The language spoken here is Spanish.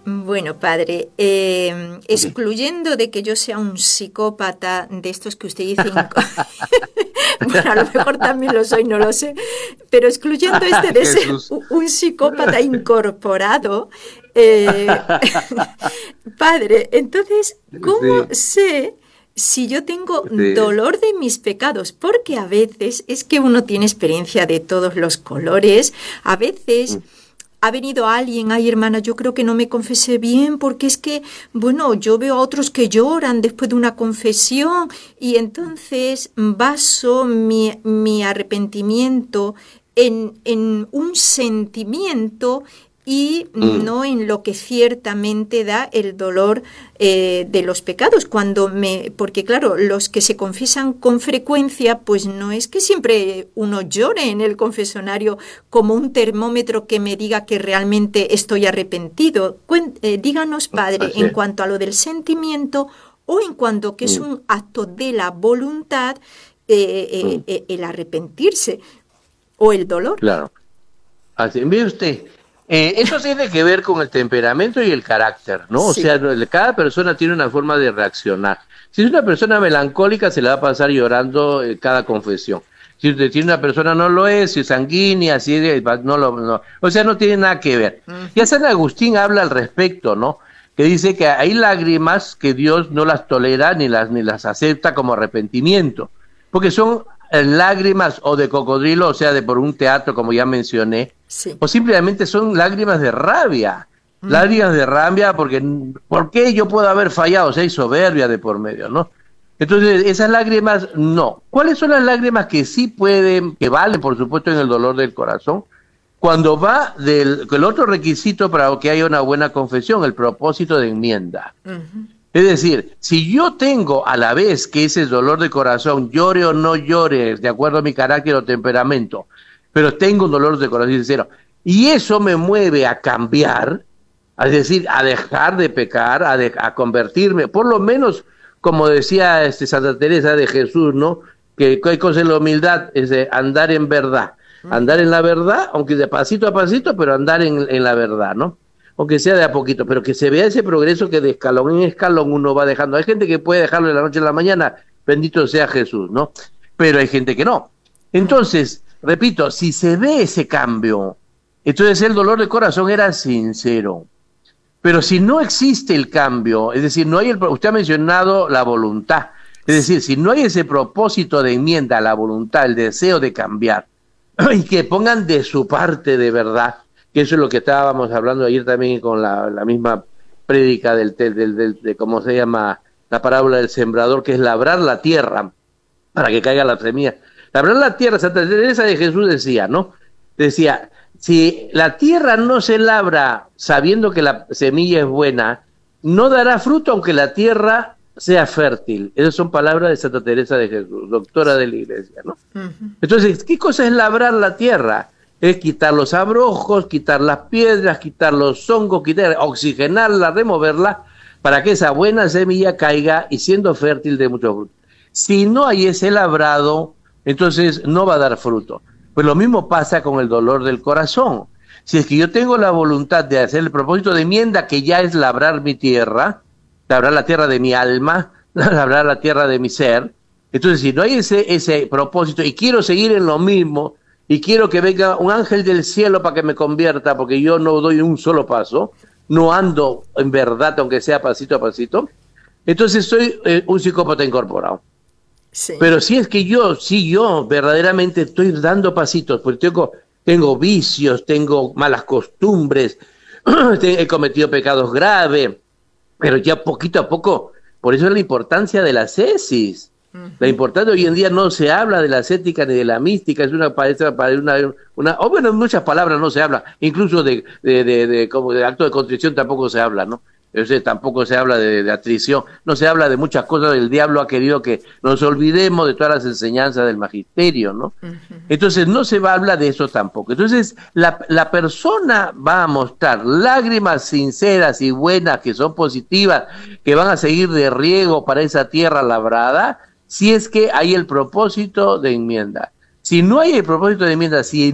Bueno, padre, excluyendo de que yo sea un psicópata de estos que usted dice, bueno, a lo mejor también lo soy, no lo sé, pero excluyendo de ser Jesús. un psicópata incorporado, eh, padre, entonces, ¿cómo Sí, sé si yo tengo sí. dolor de mis pecados? Porque a veces es que uno tiene experiencia de todos los colores, a veces ha venido alguien, ay hermana, yo creo que no me confesé bien porque es que, bueno, yo veo a otros que lloran después de una confesión y entonces baso mi arrepentimiento en un sentimiento y Mm, no en lo que ciertamente da el dolor de los pecados. Porque claro, los que se confiesan con frecuencia, pues no es que siempre uno llore en el confesionario como un termómetro que me diga que realmente estoy arrepentido. Díganos, padre, así en es. cuanto a lo del sentimiento o en cuanto que es Mm, un acto de la voluntad, mm, el arrepentirse o el dolor. claro. Así, mire usted, eso tiene que ver con el temperamento y el carácter, ¿no? O Sí. sea, cada persona tiene una forma de reaccionar. Si es una persona melancólica, se le va a pasar llorando cada confesión. Si usted tiene una persona no lo es, si es sanguínea, no. O sea, no tiene nada que ver. Ya Ujú. San Agustín habla al respecto, ¿no? Que dice que hay lágrimas que Dios no las tolera ni las acepta como arrepentimiento, porque son lágrimas o de cocodrilo, o sea, de por un teatro, como ya mencioné, Sí. o simplemente son lágrimas de rabia porque ¿por qué yo puedo haber fallado? O sea, hay soberbia de por medio, ¿no? Entonces, esas lágrimas, no. ¿Cuáles son las lágrimas que sí pueden, que valen, por supuesto, en el dolor del corazón? Cuando va el otro requisito para que haya una buena confesión, el propósito de enmienda. Ujú. Es decir, si yo tengo a la vez que ese dolor de corazón, llore o no llore, de acuerdo a mi carácter o temperamento, pero tengo un dolor de corazón sincero, y eso me mueve a cambiar, es decir, a dejar de pecar, a convertirme, por lo menos, como decía Santa Teresa de Jesús, ¿no? Que hay cosa en la humildad, es de andar en la verdad, aunque de pasito a pasito, pero andar en la verdad, ¿no? Aunque sea de a poquito, pero que se vea ese progreso que de escalón en escalón uno va dejando. Hay gente que puede dejarlo de la noche a la mañana, bendito sea Jesús, ¿no? Pero hay gente que no. Entonces, repito, si se ve ese cambio, entonces el dolor de corazón era sincero. Pero si no existe el cambio, es decir, no hay usted ha mencionado la voluntad, es decir, si no hay ese propósito de enmienda, la voluntad, el deseo de cambiar, y que pongan de su parte de verdad, que eso es lo que estábamos hablando ayer también con la misma prédica de cómo se llama la parábola del sembrador, que es labrar la tierra para que caiga la semilla. Labrar la tierra, Santa Teresa de Jesús decía, ¿no? Decía, si la tierra no se labra sabiendo que la semilla es buena, no dará fruto aunque la tierra sea fértil. Esas son palabras de Santa Teresa de Jesús, doctora de la iglesia, ¿no? Ujú. Entonces, ¿qué cosa es labrar la tierra? Es quitar los abrojos, quitar las piedras, quitar los hongos, oxigenarla, removerla, para que esa buena semilla caiga y siendo fértil de mucho fruto. Si no hay ese labrado, entonces no va a dar fruto. Pues lo mismo pasa con el dolor del corazón. Si es que yo tengo la voluntad de hacer el propósito de enmienda, que ya es labrar mi tierra, labrar la tierra de mi alma, labrar la tierra de mi ser, entonces, si no hay ese propósito y quiero seguir en lo mismo y quiero que venga un ángel del cielo para que me convierta, porque yo no doy un solo paso, no ando en verdad, aunque sea pasito a pasito, entonces soy un psicópata incorporado. Sí. Pero si es que yo verdaderamente estoy dando pasitos, porque tengo vicios, tengo malas costumbres, he cometido pecados graves, pero ya poquito a poco, por eso es la importancia de la ascesis. La Ujú. importancia hoy en día no se habla de la ascética ni de la mística, es o bueno, en muchas palabras no se habla, incluso como de acto de contrición tampoco se habla, ¿no? Tampoco se habla de atrición, no se habla de muchas cosas, el diablo ha querido que nos olvidemos de todas las enseñanzas del magisterio, ¿no? Ujú. Entonces no se va a hablar de eso tampoco. Entonces la persona va a mostrar lágrimas sinceras y buenas que son positivas, que van a seguir de riego para esa tierra labrada, si es que hay el propósito de enmienda. Si no hay el propósito de enmienda, si